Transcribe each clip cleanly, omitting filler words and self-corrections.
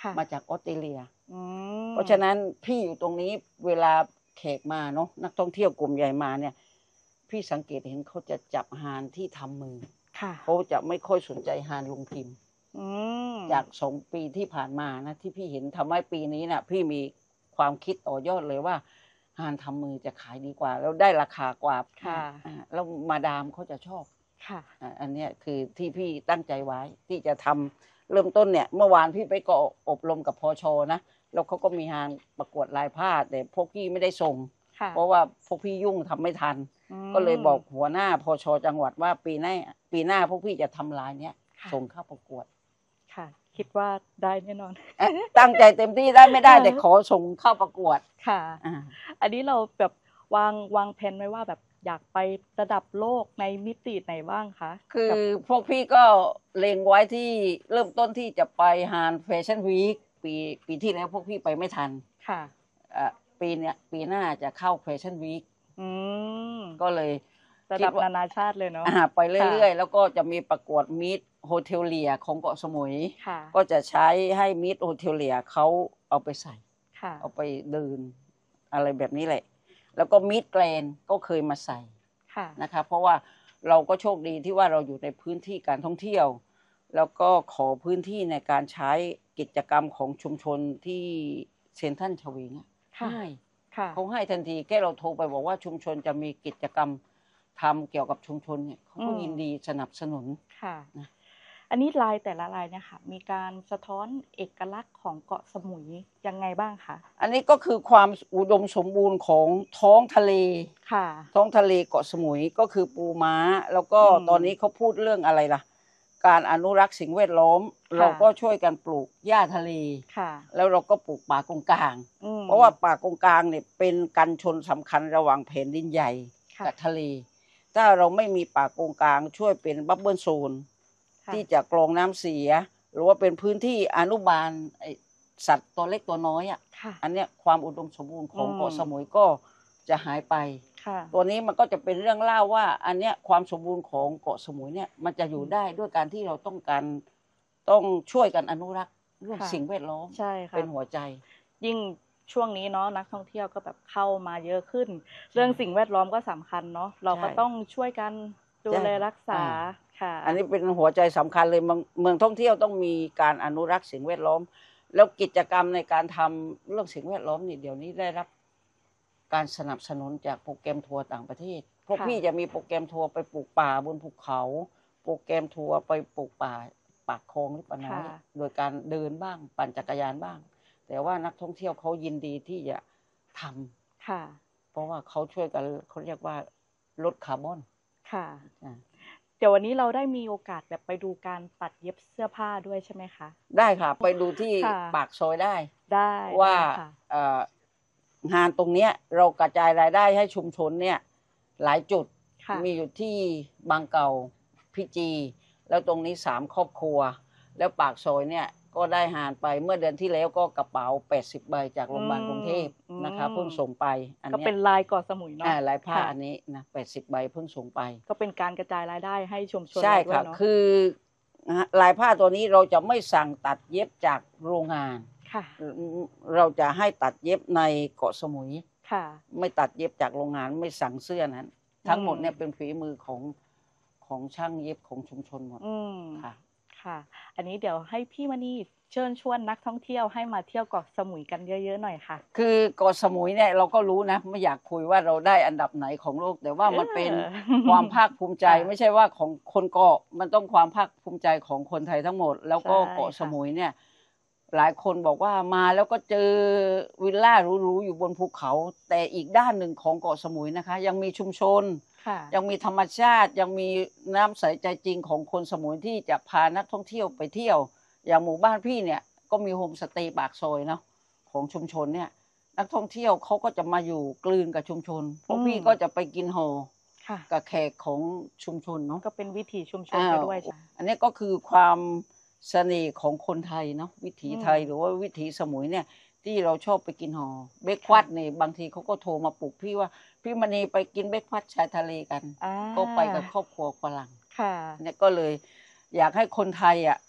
มาจากออสเตรเลียเพราะฉะนั้นพี่อยู่ตรงนี้เวลาแขกมาเนาะนักท่องเที่ยวกลุ่มใหญ่มาเนี่ยพี่สังเกตเห็นเขาจะจับฮานที่ทำมือเขาจะไม่ค่อยสนใจฮานลงพิมพ์จาก2 ปีที่ผ่านมานะที่พี่เห็นทำให้ปีนี้นะพี่มีความคิดต่อยอดเลยว่าฮานทำมือจะขายดีกว่าแล้วได้ราคากว่าแล้วมาดามเขาจะชอบอันนี้คือที่พี่ตั้งใจไว้ที่จะทำเริ่มต้นเนี่ยเมื่อวานพี่ไปก็อบรมกับพชนะแล้วเขาก็มีฮานประกวดลายผ้าแต่พวกพี่ไม่ได้ส่งเพราะว่าพวกพี่ยุ่งทำไม่ทันก็เลยบอกหัวหน้าพชจังหวัดว่าปีหน้าพวกพี่จะทำลายเนี้ยส่งเข้าประกวดค่ะคิดว่าได้แน่นอนตั้งใจเต็มที่ได้ไม่ได้แต่ขอส่งเข้าประกวดค่ะอันนี้เราแบบวางแผนไว้ว่าแบบอยากไประดับโลกในมิติไหนบ้างคะคือพวกพี่ก็เล็งไว้ที่เริ่มต้นที่จะไปฮานแฟชั่นวีคปีที่แล้วพวกพี่ไปไม่ทันค่ะปีหน้าจะเข้าแฟชั่นวีคก็เลยระดับนานาชาติเลยเนาะไปเรื่อยๆแล้วก็จะมีประกวดมิสโฮเทลเลียของเกาะสมุยก็จะใช้ให้มิสโฮเทลเลียเขาเอาไปใส่เอาไปเดินอะไรแบบนี้แหละแล้วก็มิสแกรนก็เคยมาใส่นะคะเพราะว่าเราก็โชคดีที่ว่าเราอยู่ในพื้นที่การท่องเที่ยวแล้วก็ขอพื้นที่ในการใช้กิจกรรมของชุมชนที่เซ็นทรัลเฉวงให้เขาให้ทันทีแค่เราโทรไปบอกว่าชุมชนจะมีกิจกรรมทำเกี่ยวกับชุมชนเนี่ยเขาก็ยินดีสนับสนุนค่ะนะอันนี้ลายแต่ละลายเนี่ยค่ะมีการสะท้อนเอกลักษณ์ของเกาะสมุยยังไงบ้างคะอันนี้ก็คือความอุดมสมบูรณ์ของท้องทะเลค่ะท้องทะเลเกาะสมุยก็คือปูม้าแล้วก็ตอนนี้เขาพูดเรื่องอะไรล่ะการอนุรักษ์สิ่งแวดล้อมเราก็ช่วยกันปลูกหญ้าทะเลแล้วเราก็ปลูกป่ากงกลางเพราะว่าป่ากงกลางเนี่ยเป็นกันชนสำคัญระหว่างแผ่นดินใหญ่กับทะเลถ้าเราไม่มีป่ากงกลางช่วยเป็นบับเบิ้ลโซนที่จะกรองน้ำเสียหรือว่าเป็นพื้นที่อนุบาลสัตว์ตัวเล็กตัวน้อยอันเนี้ยความอุดมสมบูรณ์ของเกาะสมุยก็จะหายไปตัวนี้มันก็จะเป็นเรื่องเล่าว่าอันเนี้ยความสมบูรณ์ของเกาะสมุยเนี่ยมันจะอยู่ได้ด้วยการที่เราต้องช่วยกันอนุรักษ์เรื่องสิ่งแวดล้อมเป็นหัวใจยิ่งช่วงนี้เนาะนักท่องเที่ยวก็แบบเข้ามาเยอะขึ้นเรื่องสิ่งแวดล้อมก็สำคัญเนาะเราก็ต้องช่วยกันดูแลรักษาค่ะอันนี้เป็นหัวใจสำคัญเลยเมืองท่องเที่ยวต้องมีการอนุรักษ์สิ่งแวดล้อมแล้วกิจกรรมในการทำเรื่องสิ่งแวดล้อมนี่เดี๋ยวนี้ได้รับการสนับสนุนจากโปรแกรมทัวร์ต่างประเทศพวกพี่จะมีโปรแกรมทัวร์ไปปลูกป่าบนภูเขาโปรแกรมทัวร์ไปปลูกป่าปากคลองหรือป่าน้อยโดยการเดินบ้างปั่นจักรยานบ้างแต่ว่านักท่องเที่ยวเขายินดีที่จะทำเพราะว่าเขาช่วยกันเขาเรียกว่าลดคาร์บอนค่ะเดี๋ยววันนี้เราได้มีโอกาสแบบไปดูการตัดเย็บเสื้อผ้าด้วยใช่ไหมคะได้ค่ะไปดูที่ปากซอยได้ว่างานตรงเนี้ยเรากระจายรายได้ให้ชุมชนเนี่ยหลายจุดมีอยู่ที่บางเก่าพิจีแล้วตรงนี้3 ครอบครัวแล้วปากซอยเนี่ยก็ได้หารไปเมื่อเดือนที่แล้วก็กระเป๋า80 ใบจากโรงพยาบาลกรุงเทพนะคะเพิ่งส่งไปอันนี้ก็เป็นลายเกาะสมุยเนาะลายผ้าอันนี้นะ80 ใบเพิ่งส่งไปก็เป็นการกระจายรายได้ให้ชุมชนใช่ค่ะคือลายผ้าตัวนี้เราจะไม่สั่งตัดเย็บจากโรงงานเราจะให้ตัดเย็บในเกาะสมุยไม่ตัดเย็บจากโรงงานไม่สั่งเสื้อนั้นทั้งหมดเนี่ยเป็นฝีมือของช่างเย็บของชุมชนหมดค่ะอันนี้เดี๋ยวให้พี่มณีเชิญชวนนักท่องเที่ยวให้มาเที่ยวเกาะสมุยกันเยอะๆหน่อยค่ะคือเกาะสมุยเนี่ยเราก็รู้นะไม่อยากคุยว่าเราได้อันดับไหนของโลกแต่ว่ามันเป็นความภาคภูมิใจไม่ใช่ว่าของคนเกาะมันต้องความภาคภูมิใจของคนไทยทั้งหมดแล้วก็เกาะสมุยเนี่ยหลายคนบอกว่ามาแล้วก็เจอวิลล่าหรูๆอยู่บนภูเขาแต่อีกด้านหนึ่งของเกาะสมุยนะคะยังมีชุมชนยังมีธรรมชาติยังมีน้ำใสใจจริงของคนสมุยที่จะพานักท่องเที่ยวไปเที่ยวอย่างหมู่บ้านพี่เนี่ยก็มีโฮมสเตย์ปากซอยเนาะของชุมชนเนี่ยนักท่องเที่ยวเขาก็จะมาอยู่กลืนกับชุมชนพวกพี่ก็จะไปกินห่อกับแขกของชุมชนเนาะก็เป็นวิถีชุมชนไปด้วยอันนี้ก็คือความเสน่ห์ของคนไทยเนาะวิถีไทยหรือว่าวิถีสมุยเนี่ยที่เราชอบไปกินห่อเบคฟัสเนี่ยบางทีเขาก็โทรมาปลุกพี่ว่าพี่มณีไปกินเบคฟัสชายทะเลกันก็ไปกับครอบครัวฝรั่งเนี่ยก็เลยอยากให้คนไทย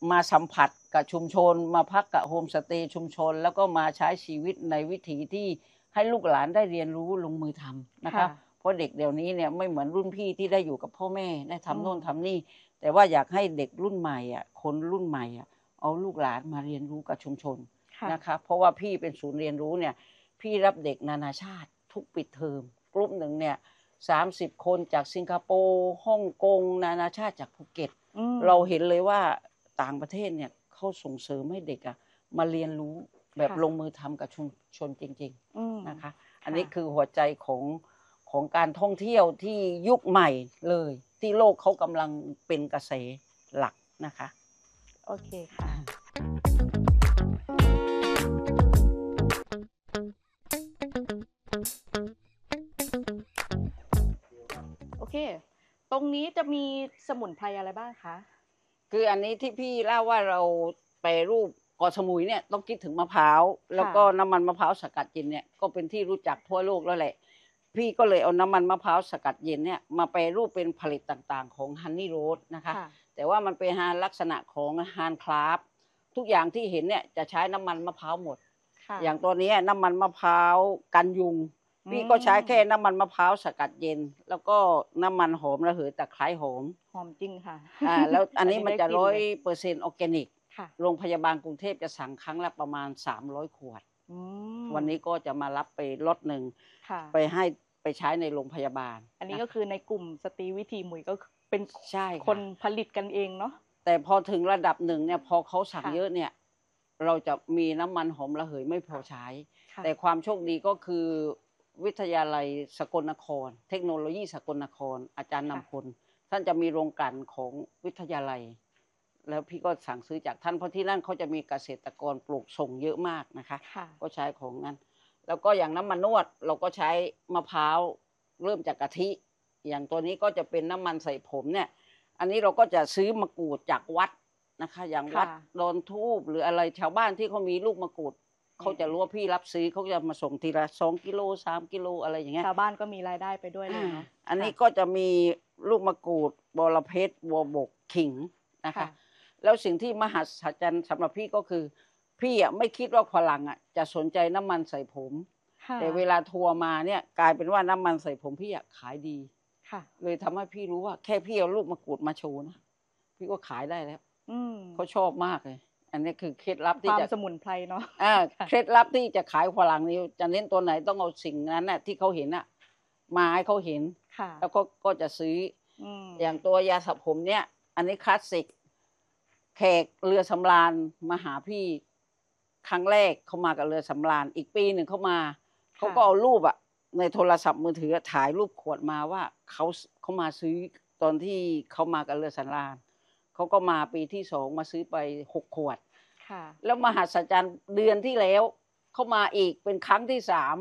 มาสัมผัสกับชุมชนมาพักกับโฮมสเตย์ชุมชนแล้วก็มาใช้ชีวิตในวิถีที่ให้ลูกหลานได้เรียนรู้ลงมือทำนะคะเพราะเด็กเดี๋ยวนี้เนี่ยไม่เหมือนรุ่นพี่ที่ได้อยู่กับพ่อแม่ได้ทำโน่นทำนี่แต่ว่าอยากให้เด็กรุ่นใหม่คนรุ่นใหม่เอาลูกหลานมาเรียนรู้กับชุมชนนะคะเพราะว่าพี่เป็นศูนย์เรียนรู้เนี่ยพี่รับเด็กนานาชาติทุกปิดเทอมกลุ่มหนึ่งเนี่ย30 คนจากสิงคโปร์ฮ่องกงนานาชาติจากภูเก็ตเราเห็นเลยว่าต่างประเทศเนี่ยเขาส่งเสริมให้เด็กมาเรียนรู้แบบลงมือทำกับชุมชนจริงๆนะคะอันนี้คือหัวใจของการท่องเที่ยวที่ยุคใหม่เลยที่โลกเขากำลังเป็นกระแสหลักนะคะโอเคค่ะโอเคตรงนี้จะมีสมุนไพรอะไรบ้างคะคืออันนี้ที่พี่เล่าว่าเราไปรูปเกาะสมุยเนี่ยต้องคิดถึงมะพร้าวแล้วก็น้ำมันมะพร้าวสกัดเย็นเนี่ยก็เป็นที่รู้จักทั่วโลกแล้วแหละพี่ก็เลยเอาน้ำมันมะพร้าวสกัดเย็นเนี่ยมาแปรรูปเป็นผลิตต่างๆของฮันนี่โรสนะคะแต่ว่ามันเป็นฮานลักษณะของฮานคราฟทุกอย่างที่เห็นเนี่ยจะใช้น้ำมันมะพร้าวหมดอย่างตัวนี้น้ำมันมะพร้าวกันยุงพี่ก็ใช้แค่น้ำมันมะพร้าวสกัดเย็นแล้วก็น้ำมันหอมระเหยตะไคร้หอมจริงค่ะแล้วอันนี้มันจะ100%ออร์แกนิกโรงพยาบาลกรุงเทพจะสั่งครั้งละประมาณ300 ขวดวันนี้ก็จะมารับไปล็อตหนึ่งไปใช้ในโรงพยาบาลอันนี้ก็คือในกลุ่มสตรีวิถีหมุยก็เป็นคนผลิตกันเองเนาะแต่พอถึงระดับหนึ่งเนี่ยพอเขาสั่งเยอะเนี่ยเราจะมีน้ำมันหอมระเหยไม่พอใช้แต่ความโชคดีก็คือวิทยาลัยสกลนครเทคโนโลยีสกลนครอาจารย์นำพลท่านจะมีโรงกลั่นของวิทยาลัยแล้วพี่ก็สั่งซื้อจากท่านเพราะที่นั่นเขาจะมีเกษตรกรปลูกส่งเยอะมากนะคะก็ใช้ของนั้นแล้วก็อย่างน้ำมันนวดเราก็ใช้มะพร้าวเริ่มจากกะทิอย่างตัวนี้ก็จะเป็นน้ำมันใส่ผมเนี่ยอันนี้เราก็จะซื้อมะกรูดจากวัดนะคะอย่างวัดโดนทูบหรืออะไรชาวบ้านที่เขามีลูกมะกรูดเขาจะรู้ว่าพี่รับซื้อเขาจะมาส่งทีละ2 กิโล3 กิโลอะไรอย่างเงี้ยชาวบ้านก็มีรายได้ไปด้วยเลยเนาะอันนี้ก็จะมีลูกมะกรูดบอระเพ็ดบัวบกขิงนะคะแล้วสิ่งที่มหัศจรรย์สำหรับพี่ก็คือพี่ไม่คิดว่าฝรั่งจะสนใจน้ำมันใส่ผมแต่เวลาทัวร์มาเนี่ยกลายเป็นว่าน้ำมันใส่ผมพี่ขายดีเลยทำให้พี่รู้ว่าแค่พี่เอาลูกมะกรูดมาโชว์นะพี่ก็ขายได้แล้วเขาชอบมากเลยอันนี้คือเคล็ดลับที่จะสมุนไพรเนาะเคล็ดลับที่จะขายฝรั่งนี่จะเน้นตัวไหนต้องเอาสิ่งนั้นน่ะที่เขาเห็นมาให้เขาเห็นแล้วก็จะซื้ออย่างตัวยาสระผมเนี่ยอันนี้คลาสสิกแขกเรือสำราญมาหาพี่ครั้งแรกเขามากับเรือสำราญอีกปีหนึ่งเขามาเขาก็เอารูปในโทรศัพท์มือถือถ่ายรูปขวดมาว่าเขามาซื้อตอนที่เขามากับเรือสำราญเขาก็มาปีที่2มาซื้อไป6 ขวดแล้วมหัศจรรย์เดือนที่แล้วเขามาอีกเป็นครั้งที่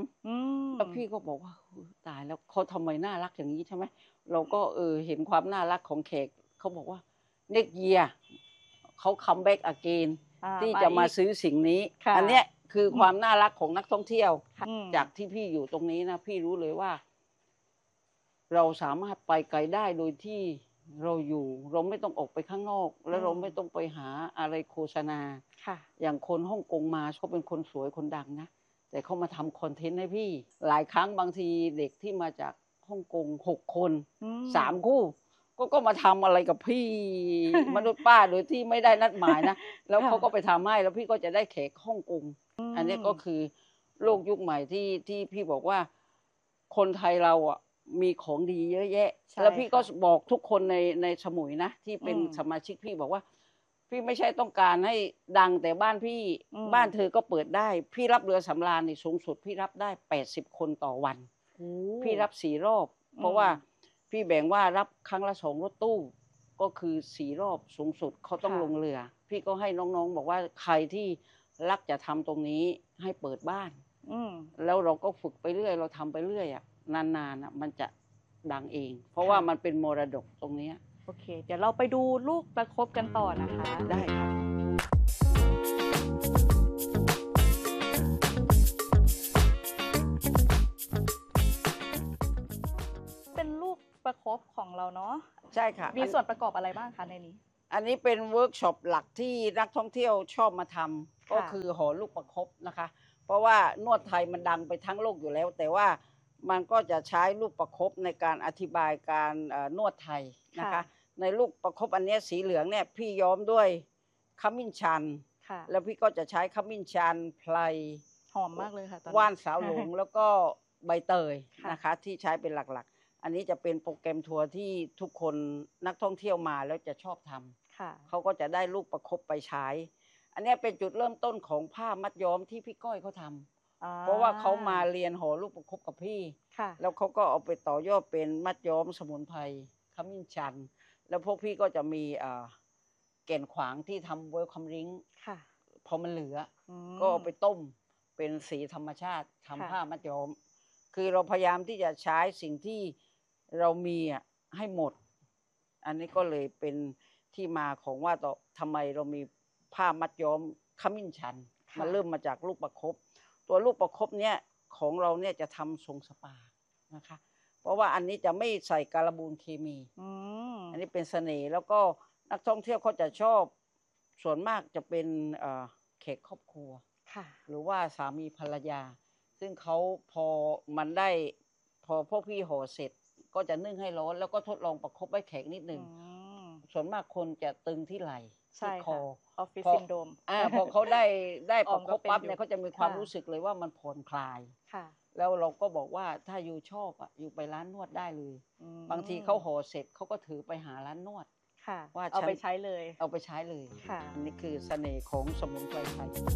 3แล้วพี่ก็บอกว่าตายแล้วเขาทำไมน่ารักอย่างนี้ใช่ไหมเราก็เห็นความน่ารักของแขกเขาบอกว่าnext yearเขาคัมแบ็กอเกนที่จะมาซื้อสิ่งนี้อันเนี้ยคือความน่ารักของนักท่องเที่ยวจากที่พี่อยู่ตรงนี้นะพี่รู้เลยว่าเราสามารถไปไกลได้โดยที่เราอยู่เราไม่ต้องออกไปข้างนอกแล้วเราไม่ต้องไปหาอะไรโฆษณาอย่างคนฮ่องกงมาเขาเป็นคนสวยคนดังนะแต่เขามาทำคอนเทนต์ให้พี่หลายครั้งบางทีเด็กที่มาจากฮ่องกง6 คน3 คู่ก็มาทำอะไรกับพี่มนุษย์ป้าโดยที่ไม่ได้นัดหมายนะแล้วเขาก็ไปทำให้แล้วพี่ก็จะได้แขกฮ่องกงอันนี้ก็คือโลกยุคใหม่ที่พี่บอกว่าคนไทยเรามีของดีเยอะแยะแล้วพี่ก็บอกทุกคนในสมุยนะที่เป็นสมาชิกพี่บอกว่าพี่ไม่ใช่ต้องการให้ดังแต่บ้านพี่บ้านเธอก็เปิดได้พี่รับเรือสำราญในสูงสุดพี่รับได้80 คนต่อวันพี่รับ4 รอบเพราะว่าพี่แบ่งว่ารับครั้งละ2 รถตู้ก็คือ4 รอบสูงสุดเขาต้องลงเรือพี่ก็ให้น้องๆบอกว่าใครที่รักจะทำตรงนี้ให้เปิดบ้านแล้วเราก็ฝึกไปเรื่อยเราทำไปเรื่อยนานๆมันจะดังเองเพราะว่ามันเป็นมรดกตรงนี้โอเคเดี๋ยวเราไปดูลูกประคบกันต่อนะคะได้ค่ะเป็นลูกประคบของเราเนาะใช่ค่ะมีส่วนประกอบอะไรบ้างคะในนี้อันนี้เป็นเวิร์กช็อปหลักที่นักท่องเที่ยวชอบมาทำก็ค่ะคือห่อลูกประคบนะคะ เพราะว่านวดไทยมันดังไปทั้งโลกอยู่แล้ว แต่ว่ามันก็จะใช้ลูกประคบในการอธิบายการนวดไทยนะคะค่ะในลูกประคบอันเนี้ยสีเหลืองเนี่ยพี่ย้อมด้วยขมิ้นชันค่ะแล้วพี่ก็จะใช้ขมิ้นชันไพรหอมมากเลยค่ะตอนว่านสาวหลงแล้วก็ใบเตยค่ะนะคะที่ใช้เป็นหลักๆ อันนี้จะเป็นโปรแกรมทัวร์ที่ทุกคนนักท่องเที่ยวมาแล้วจะชอบทำค่ะเขาก็จะได้ลูกประคบไปใช้ อันเนี้ยเป็นจุดเริ่มต้นของผ้ามัดย้อมที่พี่ก้อยเขาทำเพราะว่าเขามาเรียนห่อลูกประคบกับพี่ค่ะแล้วเขาก็เอาไปต่อยอดเป็นมัดย้อมสมุนไพรขมิ้นชัน แล้วพวกพี่ก็จะมีแก่นขวางที่ทำเวลคัมริงค่ะพอมันเหลือมก็เอาไปต้มเป็นสีธรรมชาติทำค่ะผ้ามัดย้อม คือเราพยายามที่จะใช้สิ่งที่เรามีให้หมด อันนี้ก็เลยเป็นที่มาของว่าต่อทำไมเรามีผ้ามัดย้อมขมิ้นชันค่ะมันเริ่มมาจากลูกประคบ ตัวลูกประคบเนี่ยของเราเนี่ยจะทำทรงสปานะคะ เพราะว่าอันนี้จะไม่ใส่การบูนเคมีอืมอันนี้เป็นเสน่ห์แล้วก็นักท่องเที่ยวเขาจะชอบส่วนมากจะเป็นแขกครอบครัวค่ะหรือว่าสามีภรรยา ซึ่งเขาพอมันได้พอพวกพี่ห่อเสร็จก็จะนึ่งให้ร้อนแล้วก็ทดลองประคบไว้แขกนิดหนึ่ง ส่วนมากคนจะตึงที่ไหล่ใช่ที่คค่ะอออฟฟิศพอซินโดรมพอเขาได้ปออระมคก็บเป็นปั๊บอยู่เนี่ยเขาจะมีความค่ะรู้สึกเลยว่ามันผ่อนคลายค่ะแล้วเราก็บอกว่าถ้าอยู่ชอบอยู่ไปร้านนวดได้เลยอืมบางทีเขาห่อเสร็จเขาก็ถือไปหาร้านนวดค่ะว่าเอาฉันไปใช้เลยเอาไปใช้เลยค่ะอันนี้คือเสน่ห์ของสมุนไพรไทย